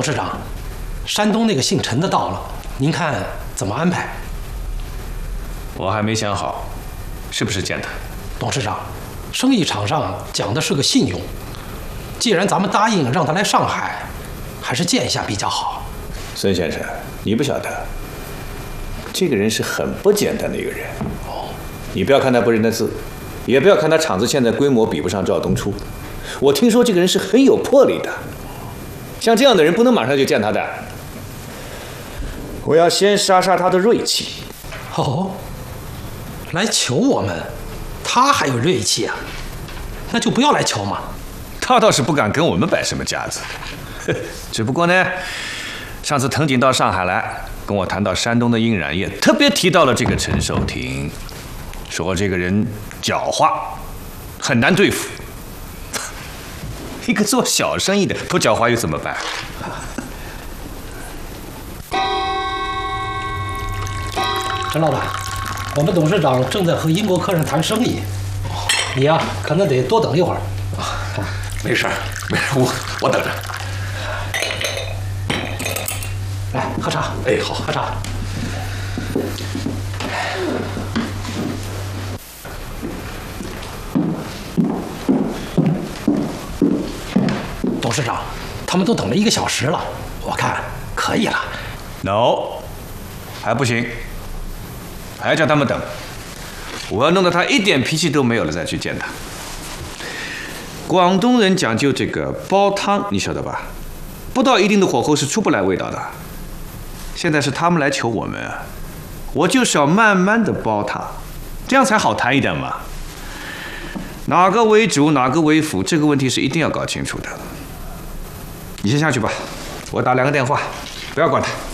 董事长，山东那个姓陈的到了，您看怎么安排？ 我还没想好，是不是见他？ 董事长，生意场上讲的是个信用，既然咱们答应让他来上海，还是见一下比较好。 孙先生，你不晓得，这个人是很不简单的一个人。你不要看他不认得字，也不要看他厂子现在规模比不上赵东初。我听说这个人是很有魄力的，像这样的人不能马上就见他的。我要先杀杀他的锐气。 哦，来求我们，他还有锐气啊？那就不要来求嘛。 他倒是不敢跟我们摆什么架子，只不过呢，上次藤井到上海来跟我谈到山东的印染业，特别提到了这个陈守庭，说这个人狡猾，很难对付。一个做小生意的不狡猾又怎么办？ 陈老板，我们董事长正在和英国客人谈生意，你呀，可能得多等一会儿。 没事，没事，我等着。 来喝茶。 哎，好， 喝茶。董事长，他们都等了1个小时了，我看可以了。 No， 还不行，还要叫他们等。我要弄得他一点脾气都没有了再去见他。广东人讲究这个煲汤，你晓得吧？不到一定的火候是出不来味道的。现在是他们来求我们，我就是要慢慢的煲汤，这样才好谈一点嘛。哪个为主，哪个为辅，这个问题是一定要搞清楚的。你先下去吧，我打2个电话，不要管他。